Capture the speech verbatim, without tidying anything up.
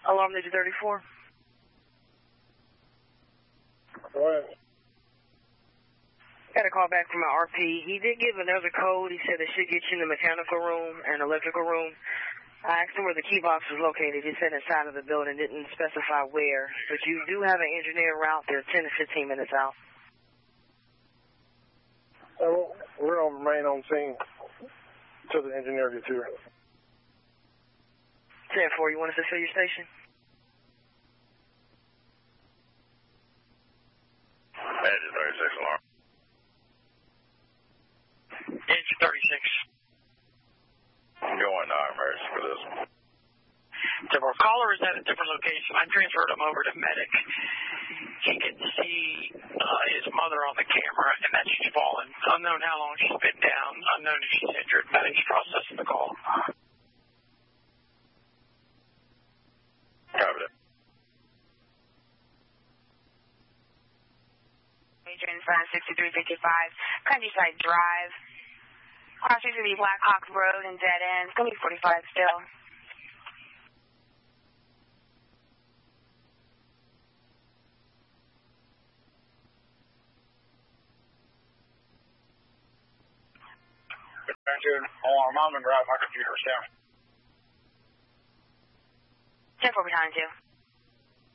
Alarm digit thirty-four. Go ahead. Got a call back from my R P. He did give another code. He said it should get you in the mechanical room and electrical room. I asked him where the key box was located. He said inside of the building, didn't specify where. But you do have an engineer route there ten to fifteen minutes out. So we're going to remain on scene until the engineer gets here. ten four, you want us to fill your station? Engine thirty-six alarm. Engine thirty-six. Going to emergency for this one. The caller is at a different location. I transferred him over to medic. He can see uh, his mother on the camera and that she's fallen. Unknown how long she's been down. Unknown if she's injured. Medic's processing the call. Copy that. Adrian five sixty-three fifty-five, Countryside Drive. Cross street to be Black Hawk Road and dead end. It's going to be forty-five still. Back to alarm. I'm going to drive my computer down. ten four behind you.